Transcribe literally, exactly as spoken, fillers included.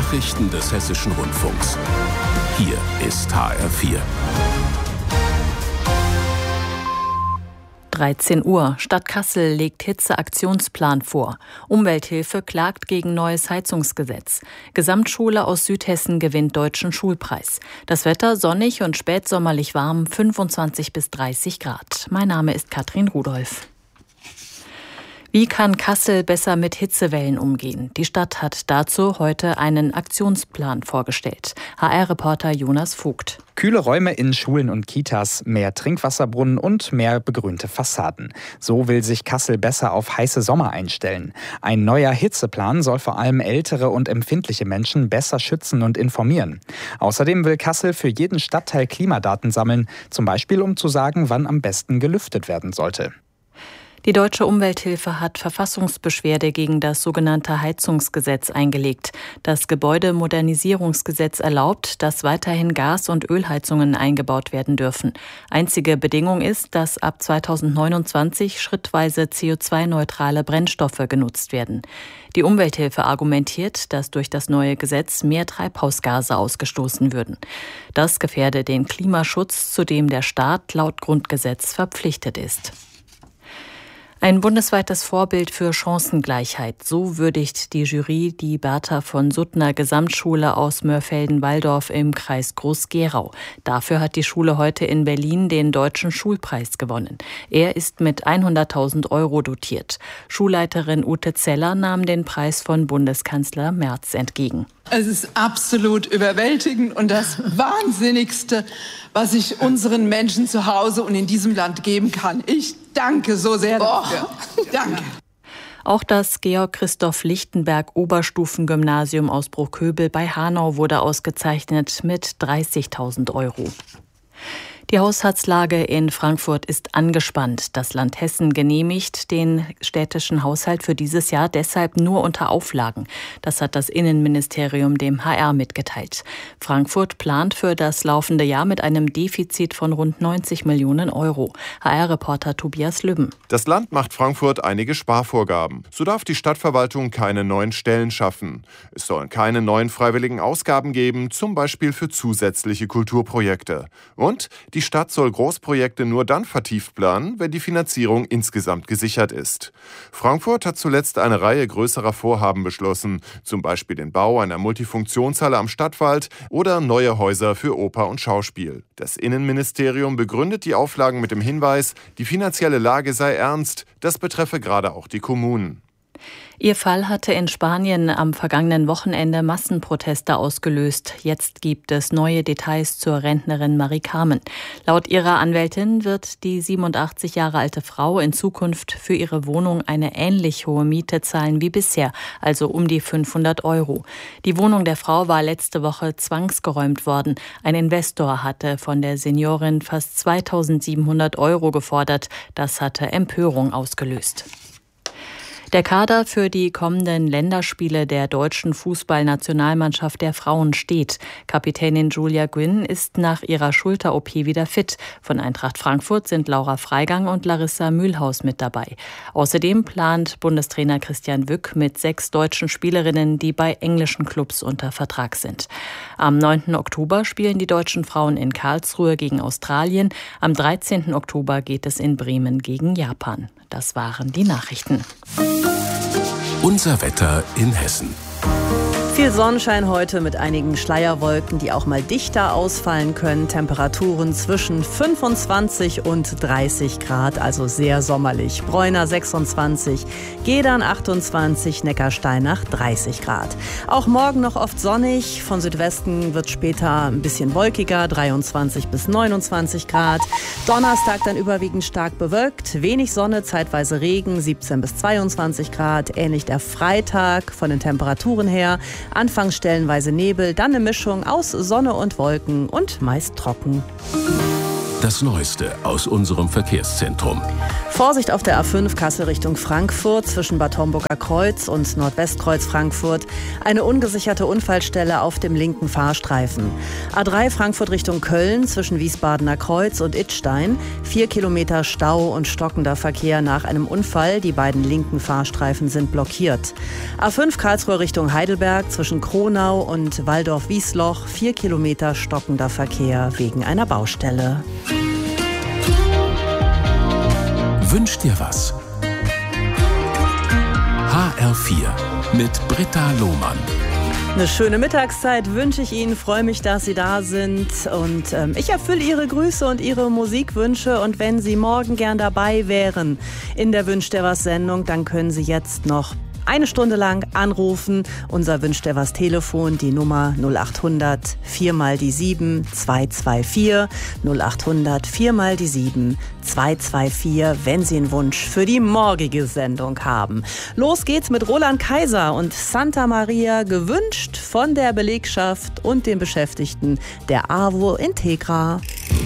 Nachrichten des Hessischen Rundfunks. Hier ist H R vier. dreizehn Uhr. Stadt Kassel legt Hitzeaktionsplan vor. Umwelthilfe klagt gegen neues Heizungsgesetz. Gesamtschule aus Südhessen gewinnt Deutschen Schulpreis. Das Wetter sonnig und spätsommerlich warm, fünfundzwanzig bis dreißig Grad. Mein Name ist Katrin Rudolph. Wie kann Kassel besser mit Hitzewellen umgehen? Die Stadt hat dazu heute einen Aktionsplan vorgestellt. H R-Reporter Jonas Vogt. Kühle Räume in Schulen und Kitas, mehr Trinkwasserbrunnen und mehr begrünte Fassaden. So will sich Kassel besser auf heiße Sommer einstellen. Ein neuer Hitzeplan soll vor allem ältere und empfindliche Menschen besser schützen und informieren. Außerdem will Kassel für jeden Stadtteil Klimadaten sammeln, zum Beispiel um zu sagen, wann am besten gelüftet werden sollte. Die Deutsche Umwelthilfe hat Verfassungsbeschwerde gegen das sogenannte Heizungsgesetz eingelegt. Das Gebäudemodernisierungsgesetz erlaubt, dass weiterhin Gas- und Ölheizungen eingebaut werden dürfen. Einzige Bedingung ist, dass ab zweitausendneunundzwanzig schrittweise C O zwei neutrale Brennstoffe genutzt werden. Die Umwelthilfe argumentiert, dass durch das neue Gesetz mehr Treibhausgase ausgestoßen würden. Das gefährde den Klimaschutz, zu dem der Staat laut Grundgesetz verpflichtet ist. Ein bundesweites Vorbild für Chancengleichheit. So würdigt die Jury die Bertha von Suttner Gesamtschule aus Mörfelden-Walldorf im Kreis Groß-Gerau. Dafür hat die Schule heute in Berlin den Deutschen Schulpreis gewonnen. Er ist mit hunderttausend Euro dotiert. Schulleiterin Ute Zeller nahm den Preis von Bundeskanzler Merz entgegen. Es ist absolut überwältigend und das Wahnsinnigste, was ich unseren Menschen zu Hause und in diesem Land geben kann. Ich danke so sehr dafür. Oh. Danke. Auch das Georg-Christoph-Lichtenberg-Oberstufengymnasium aus Bruchköbel bei Hanau wurde ausgezeichnet mit dreißigtausend Euro. Die Haushaltslage in Frankfurt ist angespannt. Das Land Hessen genehmigt den städtischen Haushalt für dieses Jahr deshalb nur unter Auflagen. Das hat das Innenministerium dem H R mitgeteilt. Frankfurt plant für das laufende Jahr mit einem Defizit von rund neunzig Millionen Euro. H R-Reporter Tobias Lübben. Das Land macht Frankfurt einige Sparvorgaben. So darf die Stadtverwaltung keine neuen Stellen schaffen. Es sollen keine neuen freiwilligen Ausgaben geben, zum Beispiel für zusätzliche Kulturprojekte. Und die Die Stadt soll Großprojekte nur dann vertieft planen, wenn die Finanzierung insgesamt gesichert ist. Frankfurt hat zuletzt eine Reihe größerer Vorhaben beschlossen, zum Beispiel den Bau einer Multifunktionshalle am Stadtwald oder neue Häuser für Oper und Schauspiel. Das Innenministerium begründet die Auflagen mit dem Hinweis, die finanzielle Lage sei ernst, das betreffe gerade auch die Kommunen. Ihr Fall hatte in Spanien am vergangenen Wochenende Massenproteste ausgelöst. Jetzt gibt es neue Details zur Rentnerin Marie Carmen. Laut ihrer Anwältin wird die siebenundachtzig Jahre alte Frau in Zukunft für ihre Wohnung eine ähnlich hohe Miete zahlen wie bisher, also um die fünfhundert Euro. Die Wohnung der Frau war letzte Woche zwangsgeräumt worden. Ein Investor hatte von der Seniorin fast zweitausendsiebenhundert Euro gefordert. Das hatte Empörung ausgelöst. Der Kader für die kommenden Länderspiele der deutschen Fußballnationalmannschaft der Frauen steht. Kapitänin Julia Gwynn ist nach ihrer Schulter-O P wieder fit. Von Eintracht Frankfurt sind Laura Freigang und Larissa Mühlhaus mit dabei. Außerdem plant Bundestrainer Christian Wück mit sechs deutschen Spielerinnen, die bei englischen Clubs unter Vertrag sind. Am neunten Oktober spielen die deutschen Frauen in Karlsruhe gegen Australien. Am dreizehnten Oktober geht es in Bremen gegen Japan. Das waren die Nachrichten. Unser Wetter in Hessen. Viel Sonnenschein heute mit einigen Schleierwolken, die auch mal dichter ausfallen können. Temperaturen zwischen fünfundzwanzig und dreißig Grad, also sehr sommerlich. Bräuner sechsundzwanzig, Gedern achtundzwanzig, Neckarsteinach dreißig Grad. Auch morgen noch oft sonnig. Von Südwesten wird später ein bisschen wolkiger, dreiundzwanzig bis neunundzwanzig Grad. Donnerstag dann überwiegend stark bewölkt, wenig Sonne, zeitweise Regen, siebzehn bis zweiundzwanzig Grad. Ähnlich der Freitag von den Temperaturen her. Anfangs stellenweise Nebel, dann eine Mischung aus Sonne und Wolken und meist trocken. Das Neueste aus unserem Verkehrszentrum. Vorsicht auf der A fünf Kassel Richtung Frankfurt zwischen Bad Homburger Kreuz und Nordwestkreuz Frankfurt. Eine ungesicherte Unfallstelle auf dem linken Fahrstreifen. A drei Frankfurt Richtung Köln zwischen Wiesbadener Kreuz und Idstein. Vier Kilometer Stau und stockender Verkehr nach einem Unfall. Die beiden linken Fahrstreifen sind blockiert. A fünf Karlsruhe Richtung Heidelberg zwischen Kronau und Walldorf-Wiesloch. Vier Kilometer stockender Verkehr wegen einer Baustelle. Wünsch dir was? H R vier mit Britta Lohmann. Eine schöne Mittagszeit wünsche ich Ihnen, freue mich, dass Sie da sind und ähm, ich erfülle Ihre Grüße und Ihre Musikwünsche und wenn Sie morgen gern dabei wären in der Wünsch dir was Sendung, dann können Sie jetzt noch eine Stunde lang anrufen. Unser Wünsch dir was Telefon, die Nummer null acht hundert vier mal die sieben zwei zwei vier, null acht hundert vier mal die sieben zwei zwei vier, wenn Sie einen Wunsch für die morgige Sendung haben. Los geht's mit Roland Kaiser und Santa Maria, gewünscht von der Belegschaft und den Beschäftigten der AWO Integra.